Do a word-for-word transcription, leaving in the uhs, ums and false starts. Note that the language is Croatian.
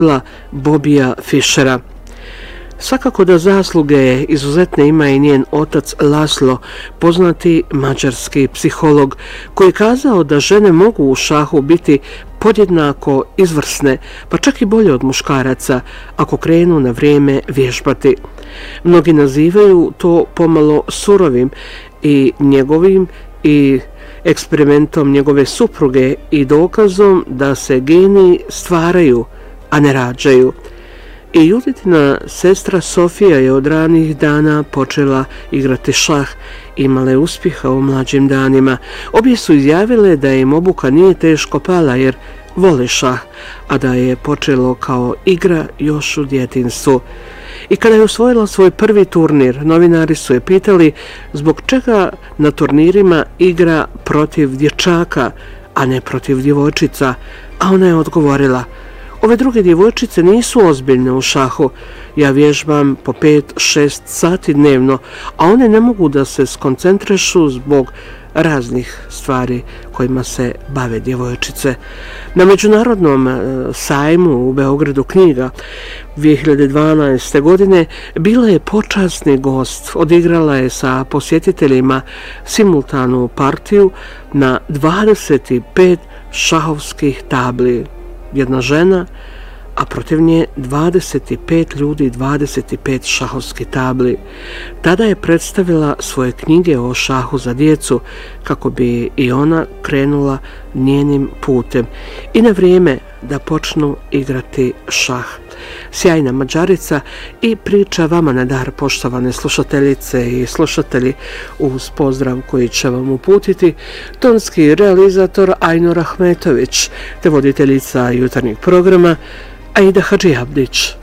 Bobija Fischera. Svakako da zasluge izuzetne ima i njen otac Laslo, poznati mađarski psiholog, koji je kazao da žene mogu u šahu biti podjednako izvrsne, pa čak i bolje od muškaraca, ako krenu na vrijeme vježbati. Mnogi nazivaju to pomalo surovim i njegovim i eksperimentom njegove supruge i dokazom da se geni stvaraju, a ne rađaju. I Juditina sestra Sofija je od ranih dana počela igrati šah, imala je uspjeha u mlađim danima. Obje su izjavile da im obuka nije teško pala jer vole šah, a da je počelo kao igra još u djetinjstvu. I kada je osvojila svoj prvi turnir, novinari su je pitali zbog čega na turnirima igra protiv dječaka, a ne protiv djevojčica, a ona je odgovorila: ove druge djevojčice nisu ozbiljne u šahu. Ja vježbam po pet šest sati dnevno, a one ne mogu da se skoncentrišu zbog raznih stvari kojima se bave djevojčice. Na međunarodnom sajmu u Beogradu knjiga dvije hiljade dvanaeste. godine bila je počasni gost. Odigrala je sa posjetiteljima simultanu partiju na dvadeset pet šahovskih tabli. Jedna žena, a protiv nje dvadeset pet ljudi, dvadeset pet šahovskih tabli. Tada je predstavila svoje knjige o šahu za djecu kako bi i ona krenula njenim putem i na vrijeme da počnu igrati šah. Sjajna Mađarica i priča vama na dar, poštovane slušateljice i slušatelji, uz pozdrav koji će vam uputiti tonski realizator Ajnur Ahmetović te voditeljica jutarnjeg programa Aida Hadžiabdić.